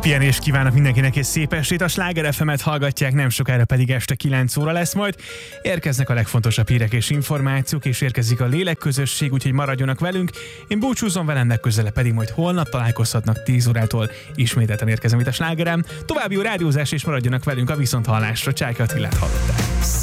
pihenést kívánok mindenkinek, és szép estét. A Sláger FM-et hallgatják, nem sokára pedig este 9 óra lesz majd. Érkeznek a legfontosabb hírek és információk, és érkezik a lélekközösség, úgyhogy maradjanak velünk. Én búcsúzom, velem legközelebb pedig majd holnap találkozhatnak 10 órától. Ismételten érkezem itt a Slágerem. További jó rádiózás, és maradjanak velünk a viszonthallásra. Csáky Attilát hallották.